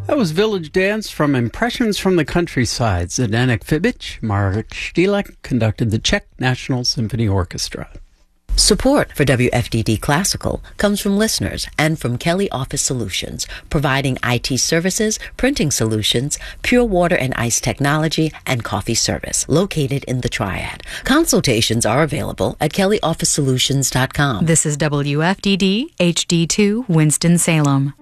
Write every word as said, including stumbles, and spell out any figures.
That was Village Dance from Impressions from the Countryside. Zdenek Fibic, Marek Stilek conducted the Czech National Symphony Orchestra. Support for W F D D Classical comes from listeners and from Kelly Office Solutions, providing I T services, printing solutions, pure water and ice technology, and coffee service, located in the Triad. Consultations are available at kelly office solutions dot com. This is W F D D H D two Winston-Salem.